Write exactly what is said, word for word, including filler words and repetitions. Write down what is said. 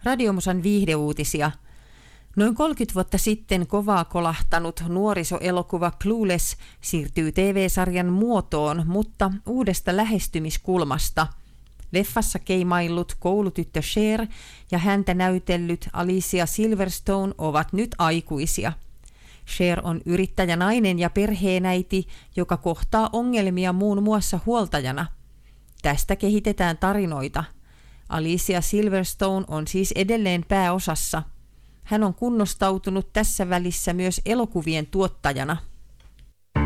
Radiomusan viihdeuutisia. Noin kolmekymmentä vuotta sitten kovaa kolahtanut nuorisoelokuva Clueless siirtyy T V-sarjan muotoon, mutta uudesta lähestymiskulmasta. Leffassa keimaillut koulutyttö Cher ja häntä näytellyt Alicia Silverstone ovat nyt aikuisia. Cher on yrittäjänainen ja perheenäiti, joka kohtaa ongelmia muun muassa huoltajana. Tästä kehitetään tarinoita. Alicia Silverstone on siis edelleen pääosassa. Hän on kunnostautunut tässä välissä myös elokuvien tuottajana.